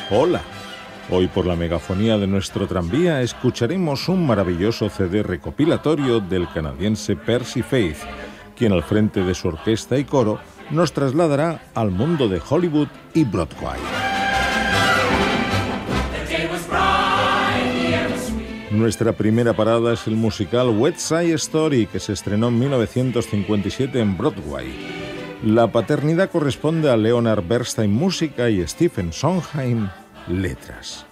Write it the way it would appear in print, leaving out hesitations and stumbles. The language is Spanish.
Hola. Hoy por la megafonía de nuestro tranvía escucharemos un maravilloso CD recopilatorio del canadiense Percy Faith, quien al frente de su orquesta y coro nos trasladará al mundo de Hollywood y Broadway. Nuestra primera parada es el musical West Side Story, que se estrenó en 1957 en Broadway. La paternidad corresponde a Leonard Bernstein, música, y Stephen Sondheim, letras.